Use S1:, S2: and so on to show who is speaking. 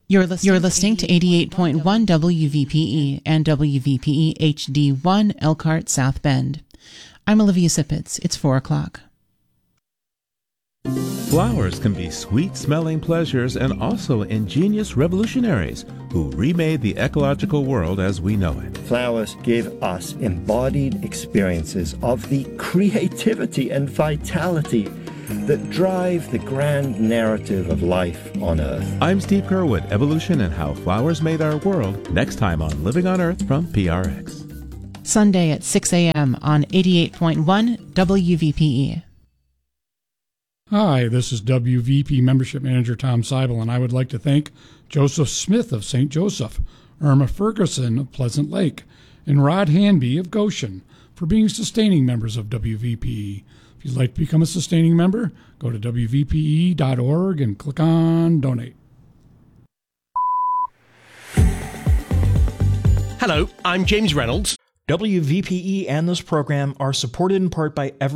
S1: You're listening to 88.1 WVPE and WVPE HD1 Elkhart South Bend. I'm Olivia Sippets. It's 4 o'clock.
S2: Flowers can be sweet-smelling pleasures and also ingenious revolutionaries who remade the ecological world as we know it.
S3: Flowers give us embodied experiences of the creativity and vitality that drive the grand narrative of life on Earth.
S2: I'm Steve Curwood, Evolution and How Flowers Made Our World, next time on Living on Earth from PRX.
S1: Sunday at 6 a.m. on 88.1 WVPE.
S4: Hi, this is WVP Membership Manager Tom Seibel, and I would like to thank Joseph Smith of St. Joseph, Irma Ferguson of Pleasant Lake, and Rod Hanby of Goshen for being sustaining members of WVPE. If you'd like to become a sustaining member, go to WVPE.org and click on Donate.
S5: Hello, I'm James Reynolds.
S6: WVPE and this program are supported in part by